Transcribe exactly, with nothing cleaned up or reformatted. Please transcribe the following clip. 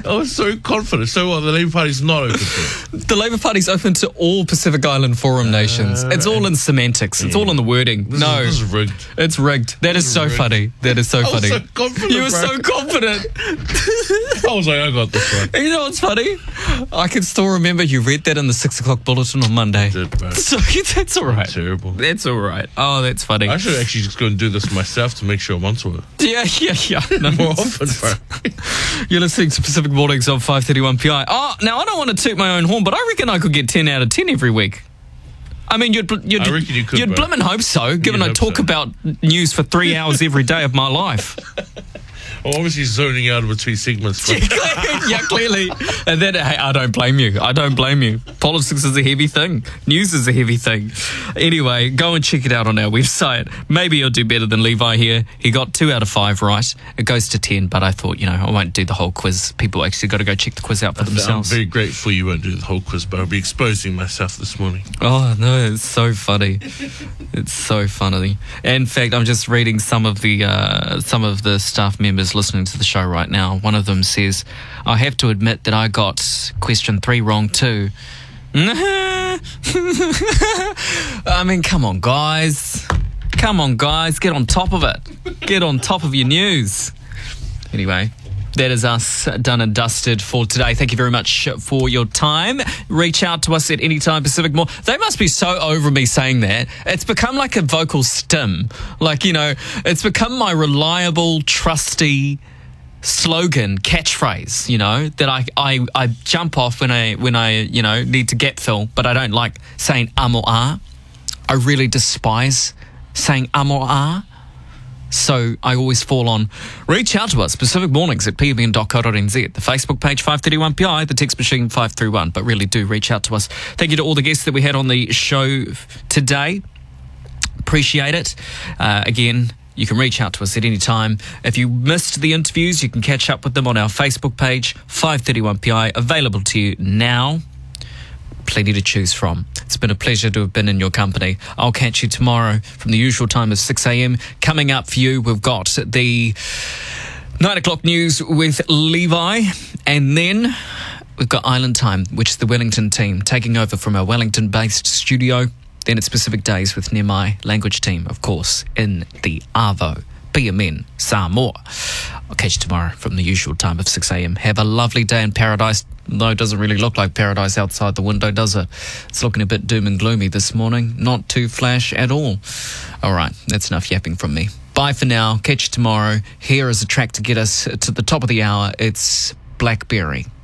I was so confident. So what, the Labour Party's not open to it? The Labour Party's open to all Pacific Island Forum uh, nations. It's all in semantics. It's yeah. all in the wording. This no. Is, this is rigged. It's rigged. That this is so rigged. funny. That is so I funny. was so confident, You were bro. so confident. I was like, I got this one. You know what's funny? I can still remember you read that in the six o'clock bulletin on Monday. I did, bro. So that's all right. Terrible. That's all right. Oh, that's funny. I should actually just go and do this myself to make sure I'm onto it. Yeah, yeah, yeah. No, More often, bro. You're listening to Pacific Mornings on five thirty-one P I. Oh, now I don't want to toot my own horn, but I reckon I could get ten out of ten every week. I mean, you'd you'd, I reckon you could, you'd bro. blimmin' hope so, given You'd I hope talk so. about news for three hours every day of my life. I'm obviously zoning out between segments. Bro. Yeah, clearly. And then, hey, I don't blame you. I don't blame you. Politics is a heavy thing. News is a heavy thing. Anyway, go and check it out on our website. Maybe you'll do better than Levi here. He got two out of five right. It goes to ten, but I thought, you know, I won't do the whole quiz. People actually got to go check the quiz out for I'm themselves. very grateful you won't do the whole quiz, but I'll be exposing myself this morning. Oh, no, it's so funny. It's so funny. In fact, I'm just reading some of the uh, some of the staff members listening to the show right now. One of them says, I have to admit that I got question three wrong too. I mean, come on, guys. Come on, guys. Get on top of it. Get on top of your news. Anyway, that is us done and dusted for today. Thank you very much for your time. Reach out to us at any time, Pacific More. They must be so over me saying that. It's become like a vocal stim. Like, you know, it's become my reliable, trusty slogan, catchphrase, you know, that I, I, I jump off when I, when I, you know, need to gap fill, but I don't like saying um or ah. I really despise saying um or ah. So I always fall on, reach out to us, Pacific Mornings at p m n dot co dot n z, the Facebook page five thirty-one P I, the text machine five three one, but really do reach out to us. Thank you to all the guests that we had on the show today. Appreciate it. Uh, again, you can reach out to us at any time. If you missed the interviews, you can catch up with them on our Facebook page, five thirty-one P I, available to you now. Plenty to choose from. It's been a pleasure to have been in your company. I'll catch you tomorrow from the usual time of six a.m. Coming up for you, we've got the nine o'clock news with Levi, and then we've got Island Time, which is the Wellington team taking over from our Wellington-based studio. Then it's Pacific Days with Nemai language team, of course, in the Arvo, P M N, Samoa. I'll catch you tomorrow from the usual time of six a.m. Have a lovely day in paradise. No, it doesn't really look like paradise outside the window, does it? It's looking a bit doom and gloomy this morning. Not too flash at all. All right, that's enough yapping from me. Bye for now. Catch you tomorrow. Here is a track to get us to the top of the hour. It's Blackberry.